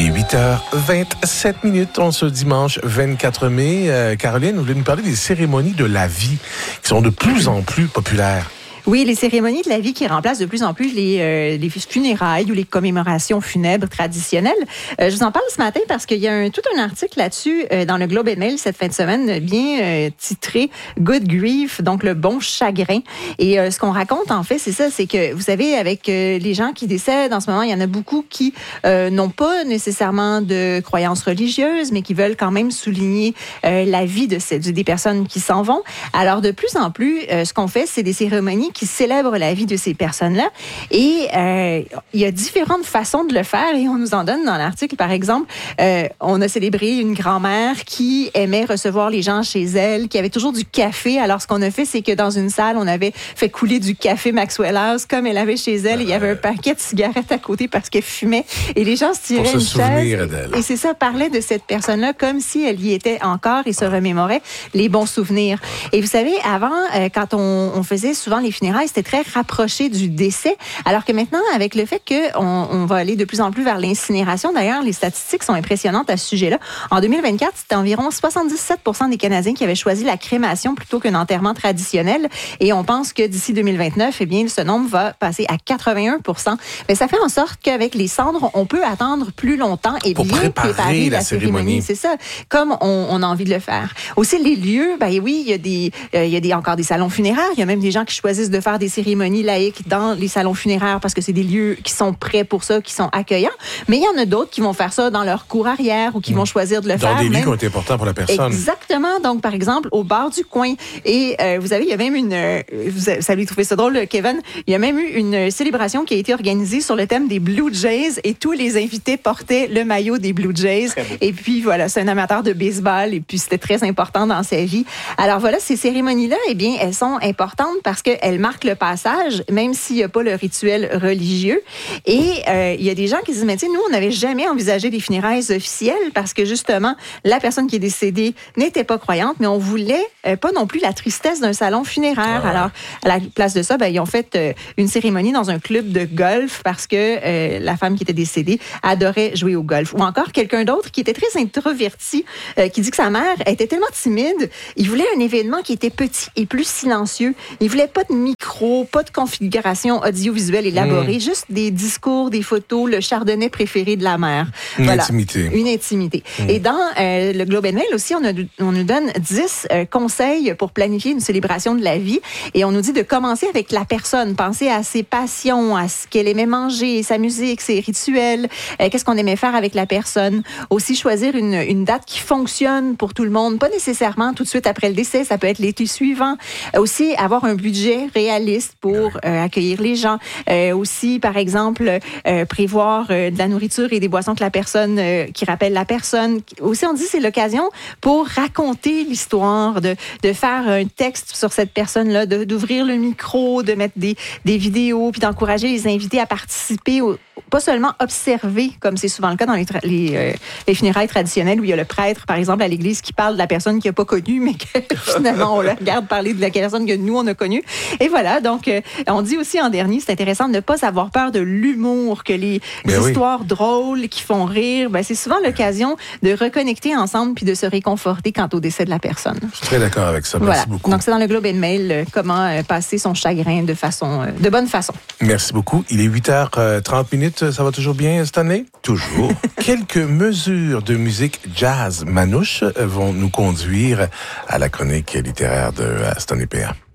Il est 8h27 en ce dimanche 24 mai. Caroline, vous voulez nous parler des cérémonies de la vie qui sont de plus en plus populaires. Oui, les cérémonies de la vie qui remplacent de plus en plus les funérailles ou les commémorations funèbres traditionnelles. Je vous en parle ce matin parce qu'il y a tout un article là-dessus dans le Globe and Mail cette fin de semaine, bien titré « Good Grief », donc le bon chagrin. Et ce qu'on raconte, en fait, c'est ça, c'est que, vous savez, avec les gens qui décèdent en ce moment, il y en a beaucoup qui n'ont pas nécessairement de croyances religieuses, mais qui veulent quand même souligner la vie des personnes qui s'en vont. Alors, de plus en plus, ce qu'on fait, c'est des cérémonies qui célèbrent la vie de ces personnes-là. Et il y a différentes façons de le faire et on nous en donne dans l'article. Par exemple, on a célébré une grand-mère qui aimait recevoir les gens chez elle, qui avait toujours du café. Alors, ce qu'on a fait, c'est que dans une salle, on avait fait couler du café Maxwell House comme elle avait chez elle. Il y avait un paquet de cigarettes à côté parce qu'elle fumait. Et les gens se tiraient une chaise. Et c'est ça, parlait de cette personne-là comme si elle y était encore et se remémorait les bons souvenirs. Et vous savez, avant, quand on faisait souvent les funérailles, c'était très rapproché du décès, alors que maintenant, avec le fait qu'on va aller de plus en plus vers l'incinération, d'ailleurs, les statistiques sont impressionnantes à ce sujet-là. En 2024, c'était environ 77% des Canadiens qui avaient choisi la crémation plutôt qu'un enterrement traditionnel, et on pense que d'ici 2029, eh bien, ce nombre va passer à 81%. Mais ça fait en sorte qu'avec les cendres, on peut attendre plus longtemps et pour bien préparer la cérémonie. C'est ça, comme on a envie de le faire. Aussi, les lieux, ben oui, il y a encore des salons funéraires, il y a même des gens qui choisissent de faire des cérémonies laïques dans les salons funéraires parce que c'est des lieux qui sont prêts pour ça, qui sont accueillants. Mais il y en a d'autres qui vont faire ça dans leur cour arrière ou qui vont choisir de le faire. Dans des lieux qui ont été importants pour la personne. Exactement. Donc, par exemple, au bar du coin. Et vous savez, il y a même ça lui trouvait ça drôle, Kevin, il y a même eu une célébration qui a été organisée sur le thème des Blue Jays et tous les invités portaient le maillot des Blue Jays. Et puis, voilà, c'est un amateur de baseball et puis c'était très important dans sa vie. Alors voilà, ces cérémonies-là, eh bien, elles sont importantes parce qu'elles marquent le passage, même s'il n'y a pas le rituel religieux. Et il y a des gens qui disent, mais tu sais, nous, on n'avait jamais envisagé des funérailles officielles parce que justement, la personne qui est décédée n'était pas croyante, mais on voulait pas non plus la tristesse d'un salon funéraire. Alors, à la place de ça, ben, ils ont fait une cérémonie dans un club de golf parce que la femme qui était décédée adorait jouer au golf. Ou encore quelqu'un d'autre qui était très introverti, qui dit que sa mère était tellement timide, il voulait un événement qui était petit et plus silencieux. Il voulait pas de micro, pas de configuration audiovisuelle élaborée, juste des discours, des photos, le chardonnay préféré de la mère. Une intimité. Une intimité. Et dans le Globe and Mail aussi, on nous donne 10 conseils pour planifier une célébration de la vie. Et on nous dit de commencer avec la personne, penser à ses passions, à ce qu'elle aimait manger, sa musique, ses rituels, qu'est-ce qu'on aimait faire avec la personne. Aussi choisir une date qui fonctionne pour tout le monde, pas nécessairement tout de suite après le décès, ça peut être l'été suivant. Aussi avoir un budget réaliste pour accueillir les gens. Aussi, par exemple, prévoir de la nourriture et des boissons que la personne, qui rappellent la personne. Aussi, on dit c'est l'occasion pour raconter l'histoire, de faire un texte sur cette personne-là, d'ouvrir le micro, de mettre des vidéos, puis d'encourager les invités à participer, pas seulement observer, comme c'est souvent le cas dans les funérailles traditionnelles, où il y a le prêtre, par exemple, à l'église, qui parle de la personne qu'il n'a pas connue, mais que finalement, on le regarde parler de la personne que nous, on a connue. Et voilà, donc, on dit aussi en dernier, c'est intéressant de ne pas avoir peur de l'humour, que les histoires drôles qui font rire, ben, c'est souvent l'occasion de reconnecter ensemble puis de se réconforter quant au décès de la personne. Je suis très d'accord avec ça. Merci beaucoup. Donc, c'est dans le Globe and Mail, comment passer son chagrin de bonne façon. Merci beaucoup. Il est 8h30. Ça va toujours bien cette année? Toujours. Quelques mesures de musique jazz manouche vont nous conduire à la chronique littéraire de Aston EPA.